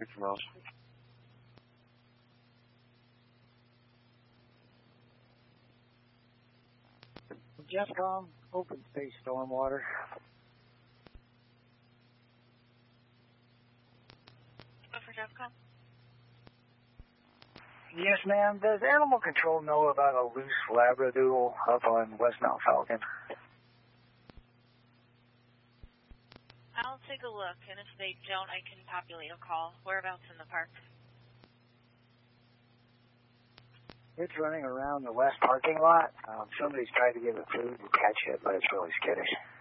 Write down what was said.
50 miles. Jeffcom, open space stormwater. For Jeffcom? Yes, ma'am. Does Animal Control know about a loose Labradoodle up on West Mount Falcon? I'll take a look, and if they don't, I can populate a call. Whereabouts in the park? It's running around the west parking lot. Somebody's tried to give it food and catch it, but it's really skittish.